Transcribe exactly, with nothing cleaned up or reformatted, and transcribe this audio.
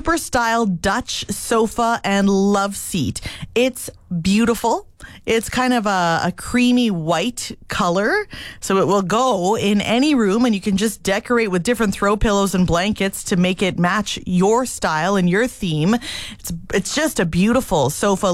super style Dutch sofa and love seat. It's beautiful. It's kind of a, a creamy white color, so it will go in any room, and you can just decorate with different throw pillows and blankets to make it match your style and your theme. It's it's just a beautiful sofa.